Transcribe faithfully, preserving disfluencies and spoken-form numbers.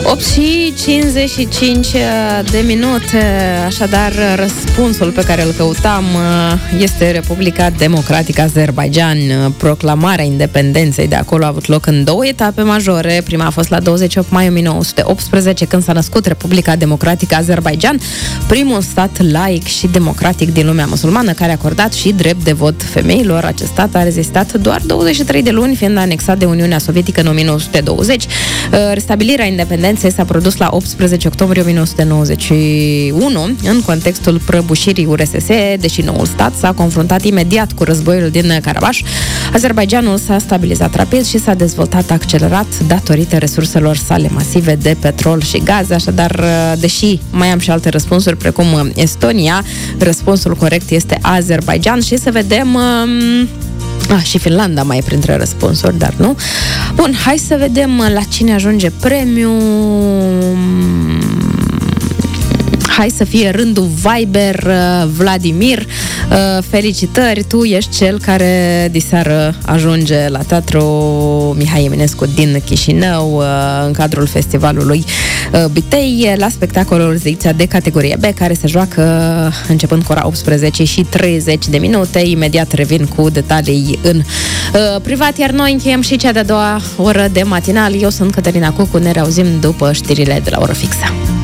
opt și cincizeci și cinci de minute, așadar răspunsul pe care îl căutam este Republica Democratică Azerbaidjan. Proclamarea independenței de acolo a avut loc în două etape majore. Prima a fost la douăzeci și opt mai o mie nouă sute optsprezece, când s-a născut Republica Democratică Azerbaidjan, primul stat laic și democratic din lumea musulmană care a acordat și drept de vot femeilor. Acest stat a rezistat doar douăzeci și trei de luni, fiind anexat de Uniunea Sovietică în o mie nouă sute douăzeci. Restabilirea independenței s-a produs la optsprezece octombrie o mie nouă sute nouăzeci și unu, în contextul prăbușirii U R S S, deși noul stat s-a confruntat imediat cu războiul din Karabakh. Azerbaidjanul s-a stabilizat rapid și s-a dezvoltat accelerat datorită resurselor sale masive de petrol și gaze. Așadar, deși mai am și alte răspunsuri, precum Estonia, răspunsul corect este Azerbaidjan. Și să vedem... Um... Ah, și Finlanda mai e printre răspunsuri, dar nu. Bun, hai să vedem la cine ajunge premiul. Hai să fie rândul Viber. Vladimir, felicitări, tu ești cel care diseară ajunge la Teatru Mihai Eminescu din Chișinău în cadrul festivalului Bitei la spectacolul Zeița de categorie B, care se joacă începând cu ora optsprezece și treizeci de minute. Imediat revin cu detalii în privat, iar noi încheiem și cea de-a doua oră de matinal. Eu sunt Cătălina Cucu, ne reauzim după știrile de la oră fixă.